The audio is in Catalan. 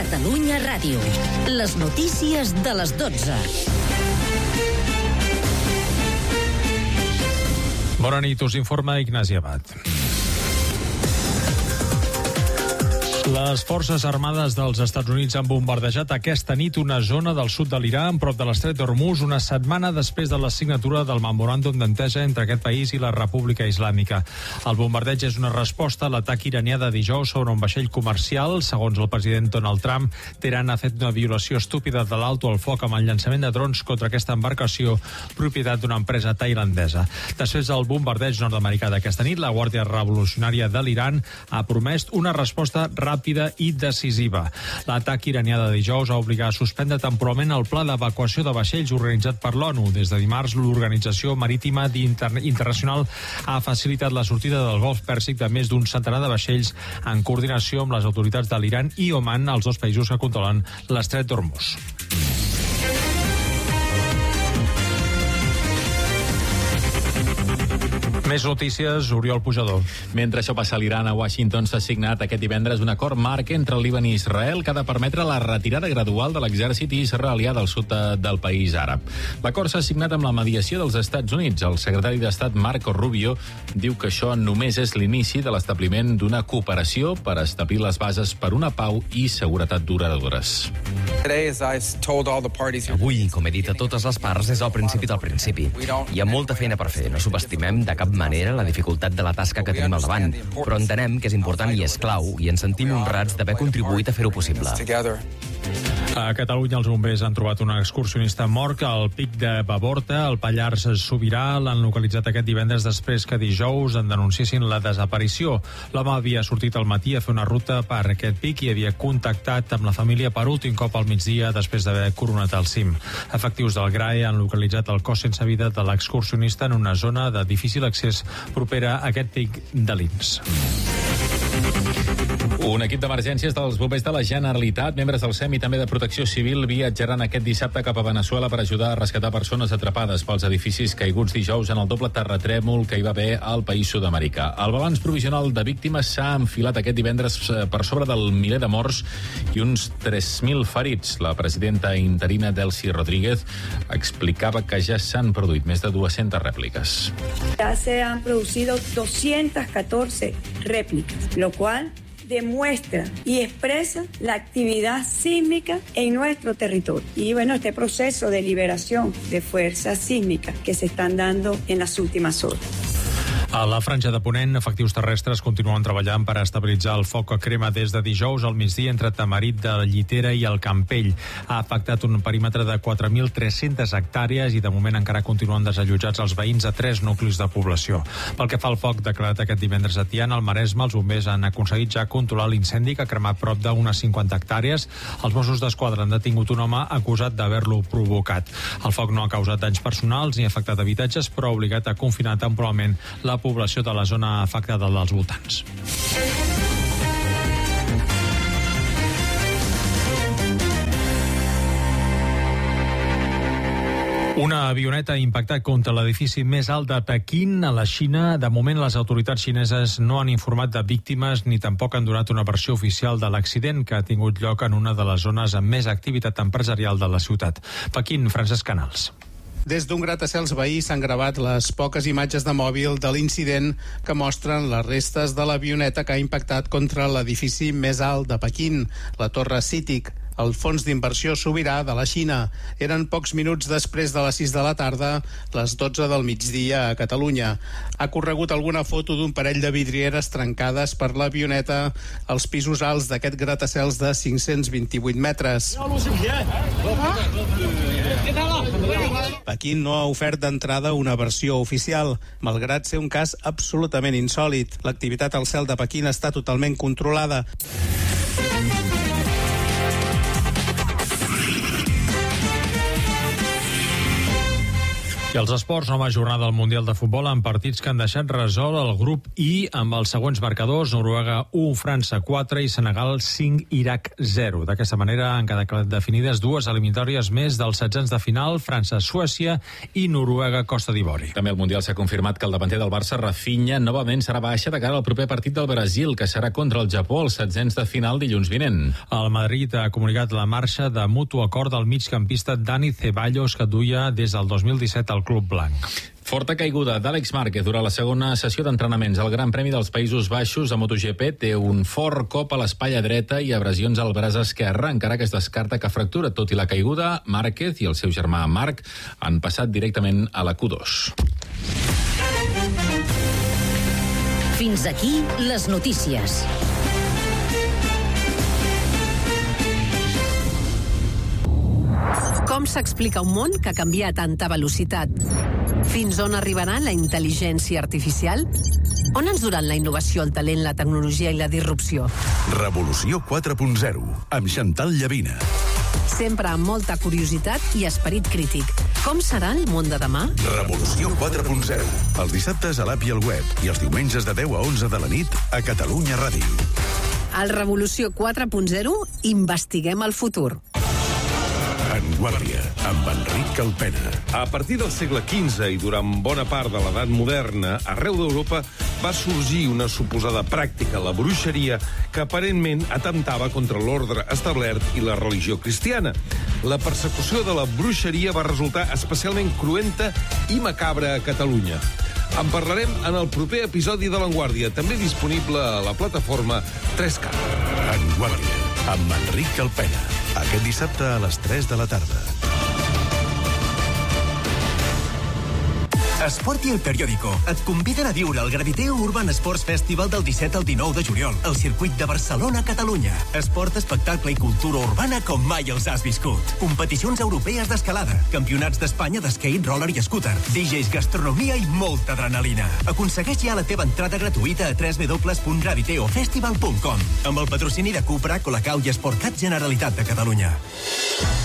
Catalunya Ràdio. Les notícies de les 12. Bona nit, us informa Ignasi Abad. Les forces armades dels Estats Units han bombardejat aquesta nit una zona del sud de l'Iran, prop de l'estret d'Hormuz, una setmana després de la signatura del memoràndum d'entesa entre aquest país i la República Islàmica. El bombardeig és una resposta a l'atac iranià de dijous sobre un vaixell comercial. Segons el president Donald Trump, Teheran ha fet una violació estúpida de l'alto al foc amb el llançament de drons contra aquesta embarcació, propietat d'una empresa tailandesa. Després del bombardeig nord-americà d'aquesta nit, la Guàrdia Revolucionària de l'Iran ha promès una resposta ràpida i decisiva. L'atac iranià de dijous ha obligat a suspendre temporalment el pla d'evacuació de vaixells organitzat per l'ONU. Des de dimarts, l'Organització Marítima Internacional ha facilitat la sortida del Golf Pèrsic de més d'un centenar de vaixells en coordinació amb les autoritats de l'Iran i Oman, els dos països que controlen l'estret d'Hormuz. Més notícies, Oriol Pujador. Mentre això passa a l'Iran, a Washington s'ha signat aquest divendres un acord marc entre el Líban i Israel que ha de permetre la retirada gradual de l'exèrcit israelià del sud del país àrab. L'acord s'ha signat amb la mediació dels Estats Units. El secretari d'Estat Marco Rubio diu que això només és l'inici de l'establiment d'una cooperació per establir les bases per una pau i seguretat duradores. Avui, com he dit a totes les parts, és el principi del principi. Hi ha molta feina per fer, no subestimem de cap manera la dificultat de la tasca que tenim al davant, però entenem que és important i és clau i ens sentim honrats d'haver contribuït a fer-ho possible. A Catalunya els bombers han trobat un excursionista mort al pic de Bavorta, al Pallars Sobirà. L'han localitzat aquest divendres després que dijous en denunciessin la desaparició. L'home havia sortit al matí a fer una ruta per aquest pic i havia contactat amb la família per últim cop al migdia després d'haver coronat el cim. Efectius del GRAE han localitzat el cos sense vida de l'excursionista en una zona de difícil accés propera a aquest pic de l'Ins. Un equip d'emergències dels bombers de la Generalitat, membres del SEM i també de Protecció Civil viatjaran aquest dissabte cap a Veneçuela per ajudar a rescatar persones atrapades pels edificis caiguts dijous en el doble terratrèmol que hi va haver al país sud-americà. El balanç provisional de víctimes s'ha enfilat aquest divendres per sobre del miler de morts i uns 3.000 ferits. La presidenta interina Delcy Rodríguez explicava que ja s'han produït més de 200 rèpliques. Ya se han producido 214 réplicas, lo cual demuestra y expresa la actividad sísmica en nuestro territorio. Y bueno, este proceso de liberación de fuerzas sísmicas que se están dando en las últimas horas. A la Franja de Ponent, efectius terrestres continuen treballant per estabilitzar el foc que crema des de dijous al migdia entre Tamarit de la Llitera i el Campell. Ha afectat un perímetre de 4.300 hectàrees i de moment encara continuen desallotjats els veïns a 3 nuclis de població. Pel que fa al foc declarat aquest divendres a Tiana, al Maresme, els bombers han aconseguit ja controlar l'incendi que ha cremat prop d'unes 50 hectàrees. Els Mossos d'Esquadra han detingut un home acusat d'haver-lo provocat. El foc no ha causat danys personals ni ha afectat habitatges, però ha obligat a confinar temporalment la població de la zona afectada dels voltants. Una avioneta ha impactat contra l'edifici més alt de Pequín, a la Xina. De moment, les autoritats xineses no han informat de víctimes ni tampoc han donat una versió oficial de l'accident que ha tingut lloc en una de les zones amb més activitat empresarial de la ciutat. Pequín, Francesc Canals. Des d'un gratacels veí s'han gravat les poques imatges de mòbil de l'incident que mostren les restes de l'avioneta que ha impactat contra l'edifici més alt de Pequín, la Torre CITIC, el fons d'inversió sobirà de la Xina. Eren pocs minuts després de les 6 de la tarda, les 12 del migdia a Catalunya. Ha corregut alguna foto d'un parell de vidrieres trencades per l'avioneta als pisos alts d'aquest gratacels de 528 metres. Pequín no ha ofert d'entrada una versió oficial, malgrat ser un cas absolutament insòlit. L'activitat al cel de Pequín està totalment controlada. I I els esports, nova jornada al Mundial de Futbol amb partits que han deixat resolt el grup I amb els següents marcadors: Noruega 1, França 4 i Senegal 5, Iraq 0. D'aquesta manera han quedat definides dues eliminatòries més dels setzents de final, França-Suècia i Noruega-Costa d'Ivori. També al Mundial s'ha confirmat que el davanter del Barça, Rafinha, novament serà baixa de cara al proper partit del Brasil, que serà contra el Japó als setzents de final dilluns vinent. El Madrid ha comunicat la marxa de mutu acord del migcampista Dani Ceballos, que duia des del 2017 al Club Blanc. Forta caiguda d'Àlex Márquez durant la segona sessió d'entrenaments. El Gran Premi dels Països Baixos a MotoGP té un fort cop a l'espatlla dreta i abrasions al braç esquerre, encara que es descarta que fractura. Tot i la caiguda, Márquez i el seu germà Marc han passat directament a la Q2. Fins aquí les notícies. Com s'explica un món que canvia a tanta velocitat? Fins on arribarà la intel·ligència artificial? On ens duran la innovació, el talent, la tecnologia i la disrupció? Revolució 4.0, amb Chantal Llavina. Sempre amb molta curiositat i esperit crític. Com serà el món de demà? Revolució 4.0, els dissabtes a l'app i al web i els diumenges de 10 a 11 de la nit a Catalunya Ràdio. Al Revolució 4.0 investiguem el futur. En Guàrdia, amb Enric Calpena. A partir del segle XV i durant bona part de l'edat moderna, arreu d'Europa va sorgir una suposada pràctica, la bruixeria, que aparentment atemptava contra l'ordre establert i la religió cristiana. La persecució de la bruixeria va resultar especialment cruenta i macabra a Catalunya. En parlarem en el proper episodi de l'Enguàrdia, també disponible a la plataforma 3K. En Guàrdia, amb Enric Calpena. Aquest dissabte a les 3 de la tarda. Esport i El Periódico et conviden a viure el Graviteo Urban Sports Festival del 17 al 19 de juliol al circuit de Barcelona, Catalunya. Esport, espectacle i cultura urbana com mai els has viscut. Competicions europees d'escalada, campionats d'Espanya d'skate, roller i scooter, DJs, gastronomia i molta adrenalina. Aconsegueix ja la teva entrada gratuïta a www.graviteofestival.com amb el patrocini de Cupra, Colacau i Sportcat Generalitat de Catalunya.